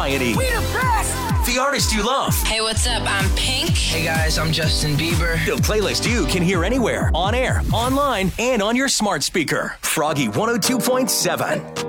variety. We the best! The artist you love. Hey, what's up? I'm Pink. Hey guys, I'm Justin Bieber. The playlist you can hear anywhere, on air, online, and on your smart speaker. Froggy 102.7.